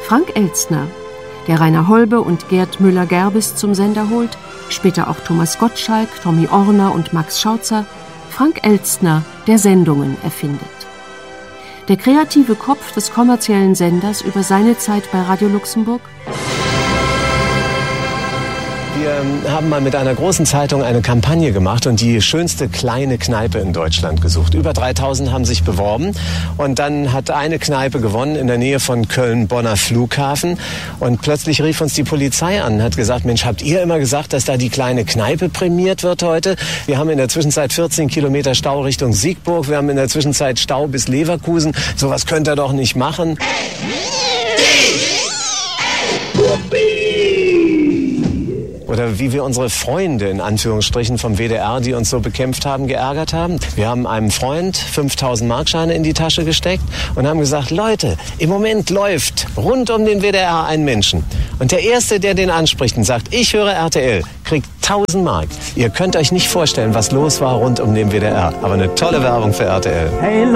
Frank Elstner, der Rainer Holbe und Gerd Müller-Gerbes zum Sender holt, später auch Thomas Gottschalk, Tommy Orner und Max Schautzer, Frank Elstner, der Sendungen erfindet. Der kreative Kopf des kommerziellen Senders über seine Zeit bei Radio Luxemburg? Wir haben mal mit einer großen Zeitung eine Kampagne gemacht und die schönste kleine Kneipe in Deutschland gesucht. Über 3000 haben sich beworben und dann hat eine Kneipe gewonnen in der Nähe von Köln-Bonner Flughafen und plötzlich rief uns die Polizei an und hat gesagt, Mensch, habt ihr immer gesagt, dass da die kleine Kneipe prämiert wird heute? Wir haben in der Zwischenzeit 14 Kilometer Stau Richtung Siegburg, wir haben in der Zwischenzeit Stau bis Leverkusen. Sowas könnt ihr doch nicht machen. Oder wie wir unsere Freunde in Anführungsstrichen vom WDR, die uns so bekämpft haben, geärgert haben. Wir haben einem Freund 5000 Markscheine in die Tasche gesteckt und haben gesagt, Leute, im Moment läuft rund um den WDR ein Menschen. Und der Erste, der den anspricht und sagt, ich höre RTL, kriegt 1000 Mark. Ihr könnt euch nicht vorstellen, was los war rund um den WDR. Aber eine tolle Werbung für RTL. Hey,